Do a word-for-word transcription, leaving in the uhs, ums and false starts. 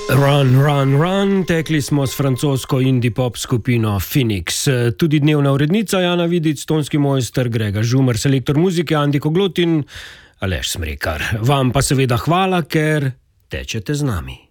Run, run, run, tekli smo s francosko indie pop skupino Phoenix. Tudi dnevna urednica Jana Vidic, tonski mojster Grega Žumer, selektor muzike Andi Koglot in Aleš Smrekar. Vam pa seveda hvala, ker tečete z nami.